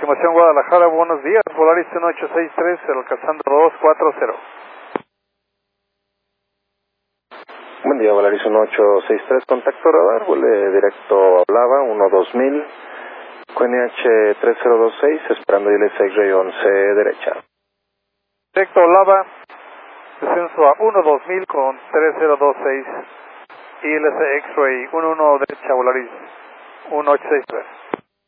Aproximación Guadalajara, buenos días, Volaris 1863, alcanzando 240. Buen día, Volaris 1863, contacto radar, vuele directo a Blava, 12000, QNH 3026, esperando ILS X-Ray 11 derecha. Directo a Blava, descenso a 12000 con 3026, ILS X-Ray 11 derecha, Volaris 1863.